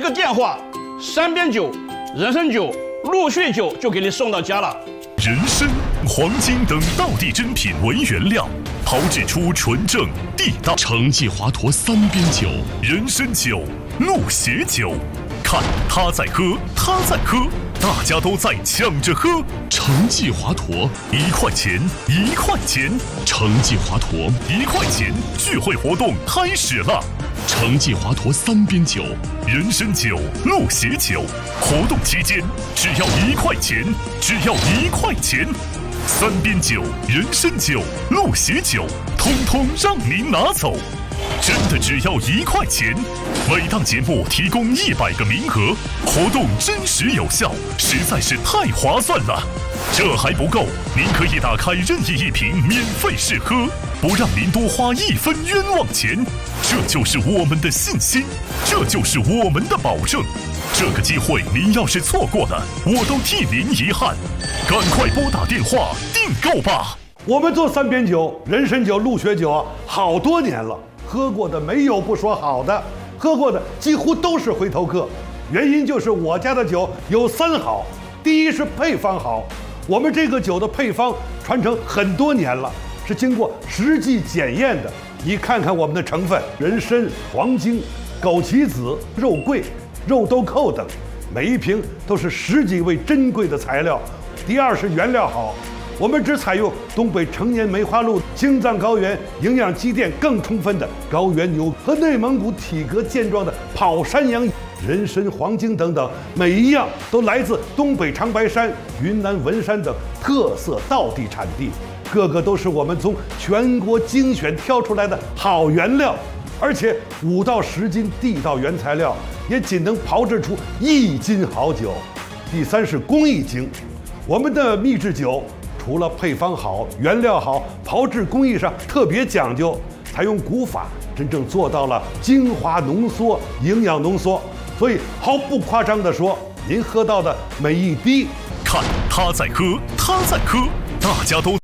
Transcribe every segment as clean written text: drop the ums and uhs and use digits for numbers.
个电话，三边酒、人参酒、鹿血酒就给你送到家了。 人参、黄金等道地珍品为原料，炮制出纯正地道成绩华佗三边酒、人参酒、鹿血酒。看他在喝，他在喝，大家都在抢着喝。成绩华佗1块钱，1块钱，成绩华佗1块钱聚会活动开始了。成绩华佗三边酒、人参酒、鹿血酒，活动期间只要1块钱，只要1块钱。三边酒、人参酒、鹿血酒，通通让您拿走。真的只要1块钱，每档节目提供100个名额，活动真实有效，实在是太划算了。这还不够，您可以打开任意一瓶免费试喝，不让您多花1分冤枉钱。这就是我们的信心，这就是我们的保证。这个机会您要是错过了，我都替您遗憾。赶快拨打电话订购吧。 我们做三边酒、人参酒、鹿血酒好多年了，喝过的没有不说好的，喝过的几乎都是回头客。原因就是我家的酒有3好，第一是配方好，我们这个酒的配方传承很多年了，是经过实际检验的。你看看我们的成分：人参、黄精、枸杞子、肉桂、肉豆蔻等，每一瓶都是10几味珍贵的材料。第二是原料好，我们只采用东北成年梅花鹿、青藏高原营养积淀更充分的高原牛和内蒙古体格健壮的跑山羊。人参、黄精等等，每一样都来自东北长白山、云南文山等特色道地产地，个个都是我们从全国精选挑出来的好原料，而且5到10斤地道原材料也仅能炮制出1斤好酒。第三是工艺精，我们的秘制酒除了配方好、原料好，炮制工艺上特别讲究，采用古法，真正做到了精华浓缩、营养浓缩。所以毫不夸张地说，您喝到的每一滴， 看他在喝，他在喝，大家都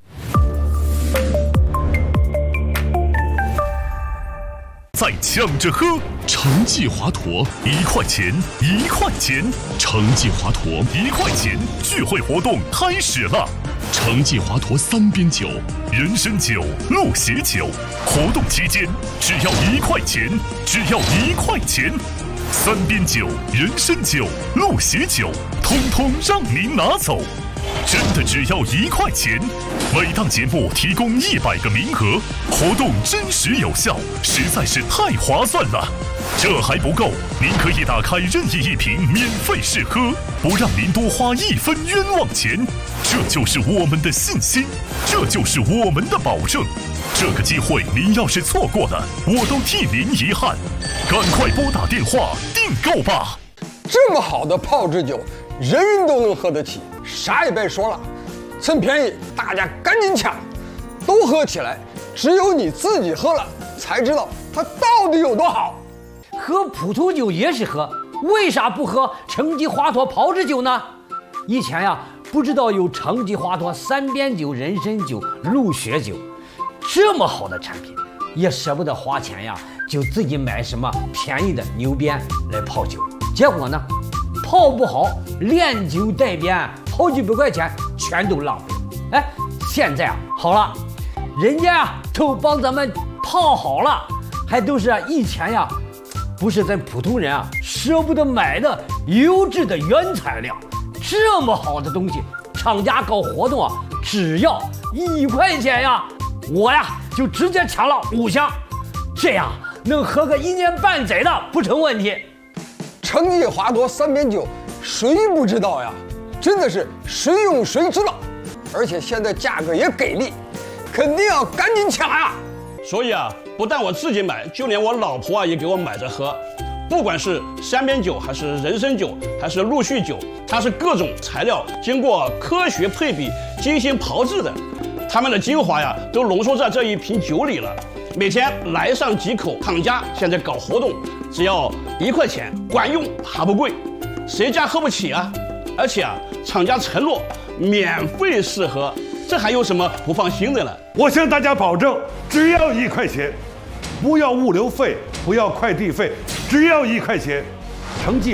在抢着喝。成绩华佗1块钱，1块钱，成绩华佗1块钱聚会活动开始了。成绩华佗三边酒、人参酒、鹿血酒，活动期间只要1块钱，只要1块钱。三边酒、人参酒、鹿血酒，通通让您拿走。真的只要1块钱，每档节目提供100个名额，活动真实有效，实在是太划算了。这还不够，您可以打开任意一瓶免费试喝，不让您多花1分冤枉钱。这就是我们的信心，这就是我们的保证。这个机会您要是错过了，我都替您遗憾。赶快拨打电话订购吧。 这么好的炮制酒，人人都能喝得起，啥也别说了，趁便宜大家赶紧抢，都喝起来。只有你自己喝了才知道它到底有多好。 喝普通酒也是喝，为啥不喝成绩华佗炮制酒呢？以前呀，不知道有成绩华佗三边酒、人参酒、鹿血酒，这么好的产品，也舍不得花钱呀，就自己买什么便宜的牛鞭来泡酒。结果呢，泡不好，连酒带鞭，好几百块钱全都浪费了。哎，现在啊好了，人家啊都帮咱们泡好了，还都是以前呀，不是咱普通人啊舍不得买的优质的原材料。这么好的东西，厂家搞活动啊，只要1块钱呀，我呀就直接抢了5箱，这样能喝个1年半载的不成问题。 成绩华佗三边酒，谁不知道呀？真的是谁用谁知道，而且现在价格也给力，肯定要赶紧抢呀！ 所以啊，不但我自己买，就连我老婆啊也给我买着喝。不管是三边酒还是人参酒还是鹿血酒，它是各种材料经过科学配比、精心炮制的，它们的精华呀都浓缩在这一瓶酒里了。每天来上几口，厂家现在搞活动，只要1块钱，管用还不贵，谁家喝不起啊？而且啊，厂家承诺免费试喝，这还有什么不放心的呢？ 我向大家保证，只要1块钱，不要物流费，不要快递费，只要1块钱。成绩